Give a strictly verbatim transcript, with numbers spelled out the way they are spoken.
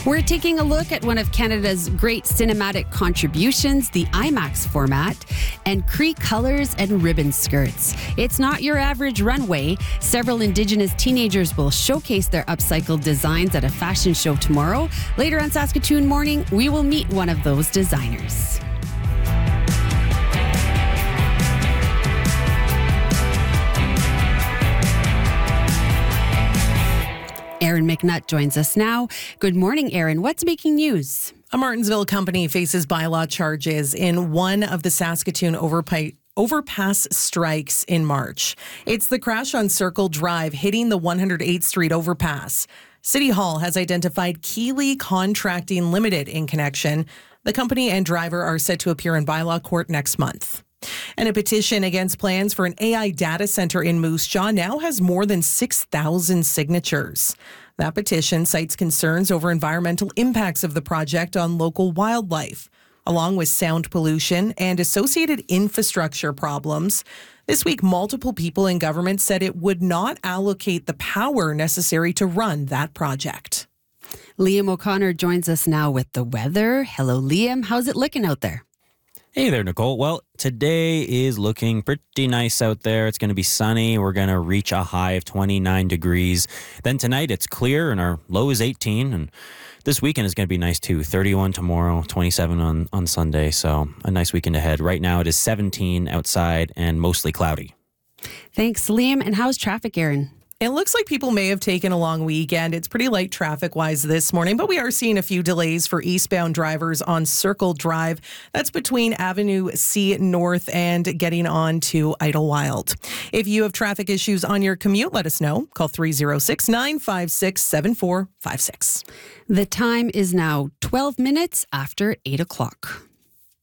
We're taking a look at one of Canada's great cinematic contributions, the IMAX format, and Cree colors and ribbon skirts. It's not your average runway. Several Indigenous teenagers will showcase their upcycled designs at a fashion show tomorrow. Later on Saskatoon Morning, we will meet one of those designers. Aaron McNutt joins us now. Good morning, Aaron. What's making news? A Martensville company faces bylaw charges in one of the Saskatoon overpi- overpass strikes in March. It's the crash on Circle Drive hitting the one hundred eighth Street overpass. City Hall has identified Keeley Contracting Limited in connection. The company and driver are set to appear in bylaw court next month. And a petition against plans for an A I data center in Moose Jaw now has more than six thousand signatures. That petition cites concerns over environmental impacts of the project on local wildlife, along with sound pollution and associated infrastructure problems. This week, multiple people in government said it would not allocate the power necessary to run that project. Liam O'Connor joins us now with the weather. Hello, Liam. How's it looking out there? Hey there, Nicole. Well, today is looking pretty nice out there. It's going to be sunny. We're going to reach a high of twenty-nine degrees. Then tonight it's clear and our low is eighteen. And this weekend is going to be nice too. thirty-one tomorrow, twenty-seven on, on Sunday. So a nice weekend ahead. Right now it is seventeen outside and mostly cloudy. Thanks, Liam. And how's traffic, Aaron? It looks like people may have taken a long weekend. It's pretty light traffic-wise this morning, but we are seeing a few delays for eastbound drivers on Circle Drive. That's between Avenue C North and getting on to Idlewild. If you have traffic issues on your commute, let us know. Call three oh six, nine five six, seven four five six. The time is now twelve minutes after eight o'clock.